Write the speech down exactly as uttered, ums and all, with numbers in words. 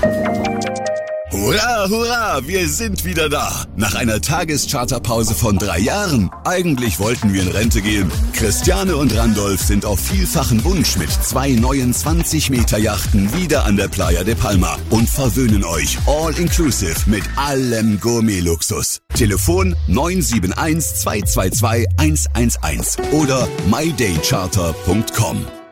Hurra, hurra, wir sind wieder da. Nach einer Tagescharterpause von drei Jahren. Eigentlich wollten wir in Rente gehen. Christiane und Randolph sind auf vielfachen Wunsch mit zwei neuen zwanzig Meter Yachten wieder an der Playa de Palma und verwöhnen euch all inclusive mit allem Gourmet-Luxus. Telefon neun sieben eins zwei zwei zwei eins eins eins oder my day charter punkt com.